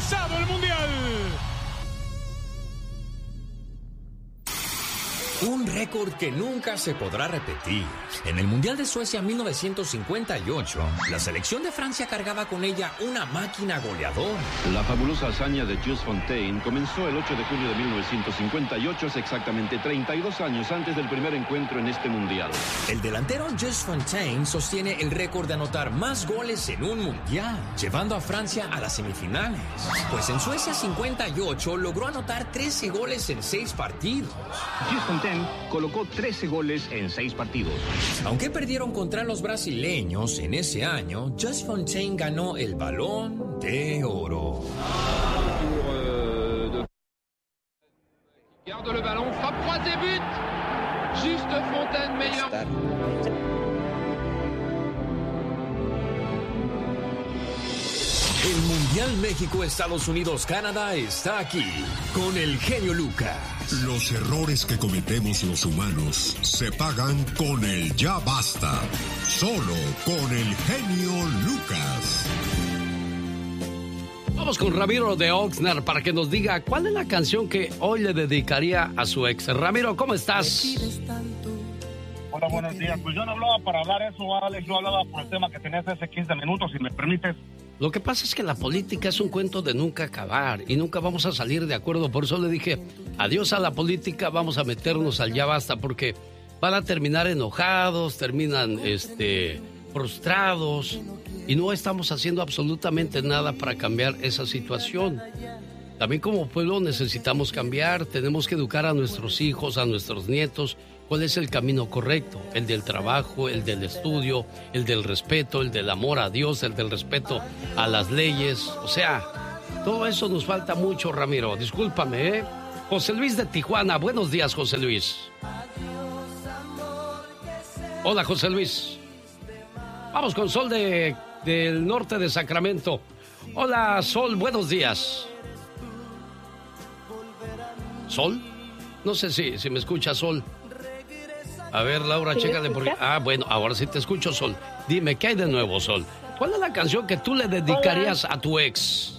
comenzado el Mundial. Un récord que nunca se podrá repetir. En el Mundial de Suecia 1958, la selección de Francia cargaba con ella una máquina goleadora. La fabulosa hazaña de Just Fontaine comenzó el 8 de junio de 1958, hace exactamente 32 años antes del primer encuentro en este Mundial. El delantero Just Fontaine sostiene el récord de anotar más goles en un Mundial, llevando a Francia a las semifinales. Pues en Suecia 58 logró anotar 13 goles en 6 partidos. Just Fontaine colocó 13 goles en 6 partidos. Aunque perdieron contra los brasileños en ese año, Just Fontaine ganó el Balón de Oro. Garde le ballon, frappe croisée, but. Juste Fontaine, meilleur. El Mundial México-Estados Unidos-Canadá está aquí con el genio Lucas. Los errores que cometemos los humanos se pagan con el ya basta. Solo con el genio Lucas. Vamos con Ramiro de Oxnard para que nos diga cuál es la canción que hoy le dedicaría a su ex. Ramiro, ¿cómo estás? Hola, buenos días. Pues yo no hablaba para hablar eso, Alex. Yo hablaba por el tema que tenías hace 15 minutos, si me permites. Lo que pasa es que la política es un cuento de nunca acabar y nunca vamos a salir de acuerdo. Por eso le dije, adiós a la política, vamos a meternos al ya basta, porque van a terminar enojados, terminan frustrados y no estamos haciendo absolutamente nada para cambiar esa situación. También como pueblo necesitamos cambiar, tenemos que educar a nuestros hijos, a nuestros nietos, cuál es el camino correcto, el del trabajo, el del estudio, el del respeto, el del amor a Dios, el del respeto a las leyes. O sea, todo eso nos falta mucho, Ramiro. Discúlpame, ¿eh? José Luis de Tijuana. Buenos días, José Luis. Hola, José Luis. Vamos con Sol del norte de Sacramento. Hola, Sol, buenos días. ¿Sol? No sé si me escucha, Sol. A ver, Laura, chécale por qué. Ah, bueno, ahora sí te escucho, Sol. Dime, ¿qué hay de nuevo, Sol? ¿Cuál es la canción que tú le dedicarías a tu ex?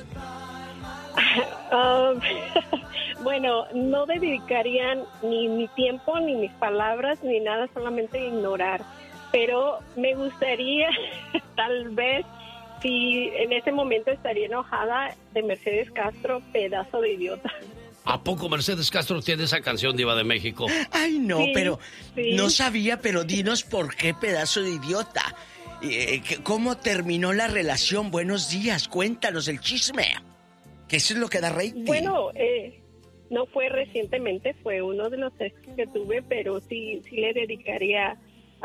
Bueno, no dedicaría ni mi tiempo, ni mis palabras, ni nada, solamente ignorar. Pero me gustaría, tal vez, si en ese momento estaría enojada, de Mercedes Castro, Pedazo de Idiota. ¿A poco Mercedes Castro tiene esa canción, Diva de México? Ay, no, Sí, pero sí. no sabía, pero dinos por qué, Pedazo de Idiota. ¿Cómo terminó la relación? Buenos días, cuéntanos el chisme. Que eso es lo que da rating. Bueno, no fue recientemente, fue uno de los ex que tuve, pero sí le dedicaría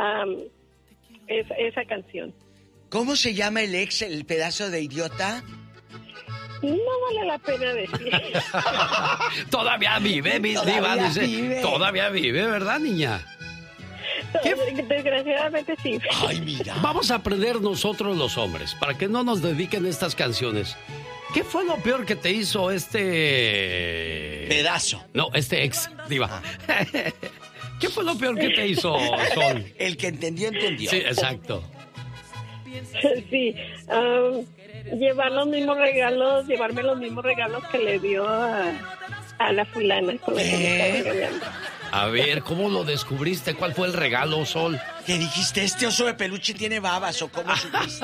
esa canción. ¿Cómo se llama el ex, el Pedazo de Idiota? No vale la pena decir. Todavía vive, mi Diva, dice. Vive. Todavía vive, ¿verdad, niña? ¿Qué? Desgraciadamente sí. Ay, mira. Vamos a aprender nosotros los hombres, para que no nos dediquen estas canciones. ¿Qué fue lo peor que te hizo Pedazo. No, este ex, Diva. ¿Qué fue lo peor que te hizo, Sol? El que entendió, entendió. Sí, exacto. Sí, llevarme los mismos regalos que le dio a la fulana con la que me estaba regañando. A ver, ¿cómo lo descubriste? ¿Cuál fue el regalo, Sol? ¿Qué dijiste? ¿Este oso de peluche tiene babas o cómo supiste?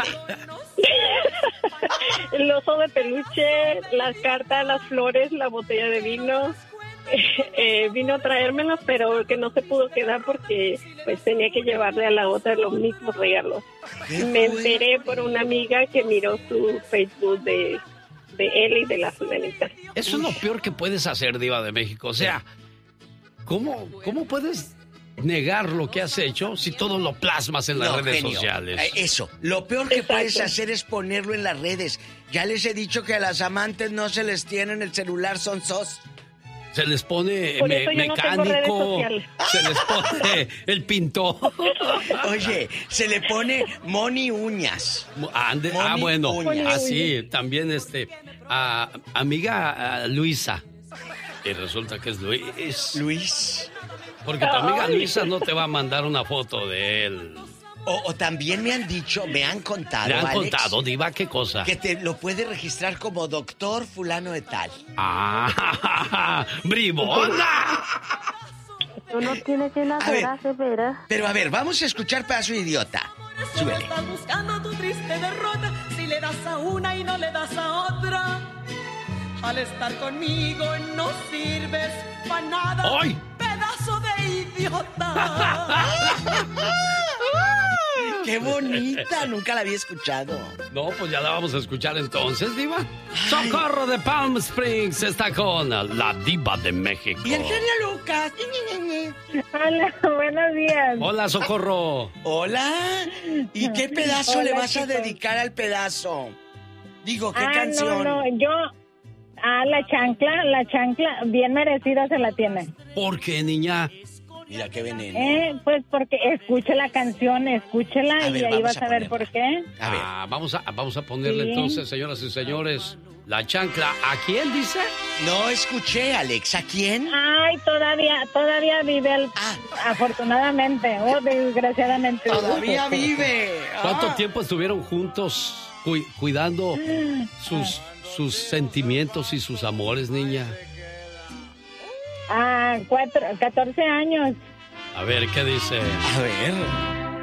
El oso de peluche, las cartas, las flores, la botella de vino. Vino a traérmelos, pero que no se pudo quedar porque pues tenía que llevarle a la otra los mismos regalos. Me enteré por una amiga que miró su Facebook de él y de la fulanita. Eso es lo peor que puedes hacer, Diva de México. O sea, ¿cómo puedes negar lo que has hecho si todo lo plasmas en las redes sociales? Eso, lo peor que puedes hacer es ponerlo en las redes. Ya les he dicho que a las amantes no se les tiene en el celular, son sos. Se les pone Por eso yo no tengo redes mecánico, sociales. se les pone el pintor. Oye, se le pone Moni Uñas. Moni Bueno, Uñas. así también amiga Luisa. Y resulta que es Luis. Luis. Porque tu amiga Luisa no te va a mandar una foto de él. O también me han dicho, me han contado, ¿Le han Alex, contado, Diva, qué cosa? que te lo puede registrar como doctor fulano de tal. ¡Ah! ¡Bribona! Tú no tienes que nacer, severa. Pero a ver, vamos a escuchar Pedazo de Idiota. Súbele. Estás buscando tu triste derrota si le das a una y no le das a otra. Al estar conmigo no sirves para nada. ¡Ay! Pedazo de idiota. ¡Qué bonita! Nunca la había escuchado. No, pues ya la vamos a escuchar entonces, Diva. Socorro de Palm Springs está con la Diva de México. Y el genio Lucas. Hola, buenos días. Hola, Socorro. Hola. ¿Y qué pedazo Hola, le vas a chicos. dedicar al pedazo? Digo, ¿qué canción? No, yo... la chancla, bien merecida se la tiene. ¿Por qué, niña? Mira qué veneno. Pues porque escuche la canción, escúchela y ahí vas a ver por qué. A ver. Vamos a ponerle Sí. entonces, señoras y señores, la chancla. ¿A quién dice? No escuché, Alex. ¿A quién? Ay, todavía vive afortunadamente o desgraciadamente. Todavía vive. ¿Cuánto tiempo estuvieron juntos cuidando sus sentimientos y sus amores, niña? 14 años. A ver, ¿qué dice? A ver.